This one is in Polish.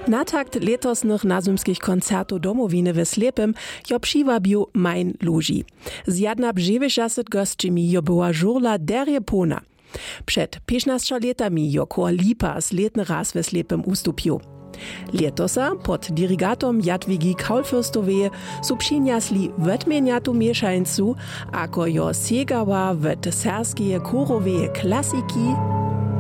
Natakt letosnych nazymskich koncertów domowiny w Slepym jo přiwabił Mein Loži. Zjadna bżewišaset gościmi jo była żurla derje pona. Przed 15 latami jo kor Lipas letny raz w Slepym ustupił. Letosa pod dirigatom Jadwigi Kaulfürstowej su przyniosli wetmieniatu mieszańcu, ako jo segała w serskie korowe klasiki